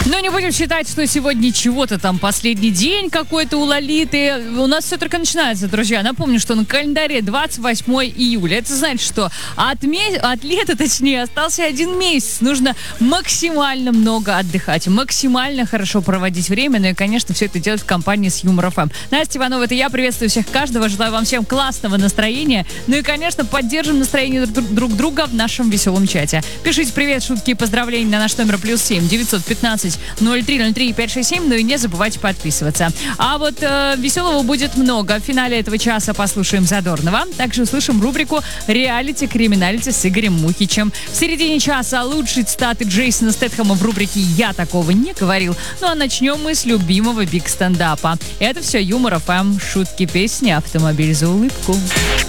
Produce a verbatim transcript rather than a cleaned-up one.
Но не будем считать, что сегодня чего-то там последний день какой-то у Лолиты. У нас все только начинается, друзья. Напомню, что на календаре двадцать восьмое июля. Это значит, что от, ме... от лета, точнее, остался один месяц. Нужно максимально много отдыхать, максимально хорошо проводить время. Ну и, конечно, все это делать в компании с Юмор эф эм. Настя Иванова, это я. Приветствую всех каждого. Желаю вам всем классного настроения. Ну и, конечно, поддержим настроение друг друга в нашем веселом чате. Пишите привет, шутки и поздравления на наш номер плюс семь девятьсот пятнадцать ноль три ноль три пять шесть семь. Ну и не забывайте подписываться. А вот э, веселого будет много. В финале этого часа послушаем Задорнова. Также услышим рубрику «Реалити криминалити» с Игорем Мухичем. В середине часа лучшие цитаты Джейсона Стэтхэма в рубрике «Я такого не говорил». Ну а начнем мы с любимого биг стендапа. Это все Юмор эф эм. Шутки, песни, автомобиль за улыбку.